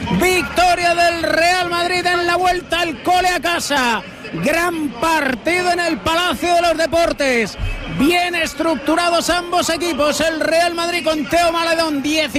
Victoria del Real Madrid en la vuelta al cole a casa. Gran partido en el Palacio de los Deportes. Bien estructurados ambos equipos. El Real Madrid con Teo Maledón, 10.